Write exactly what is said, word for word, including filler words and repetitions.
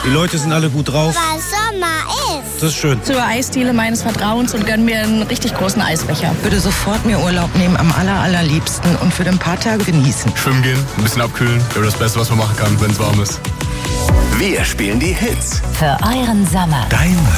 Die Leute sind alle gut drauf. Weil Sommer ist. Das ist schön. Zur Eisdiele meines Vertrauens und gönn mir einen richtig großen Eisbecher. Würde sofort mir Urlaub nehmen, am aller, allerliebsten und für ein paar Tage genießen. Schwimmen gehen, ein bisschen abkühlen. Wäre das Beste, was man machen kann, wenn es warm ist. Wir spielen die Hits. Für euren Sommer. Dein